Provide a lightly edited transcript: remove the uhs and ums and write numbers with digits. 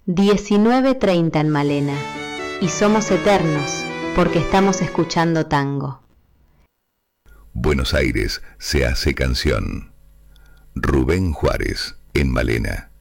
19:30 en Malena, y somos eternos porque estamos escuchando tango. Buenos Aires se hace canción. Rubén Juárez, en Malena.